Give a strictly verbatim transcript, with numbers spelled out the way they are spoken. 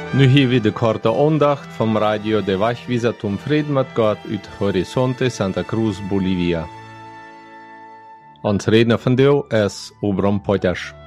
Nu hier weer de korte aandacht van Radio de Wegwijzer zum Frieden mit Gott uit Horizonte Santa Cruz, Bolivia. Ons redner vandaag is Obram Potters.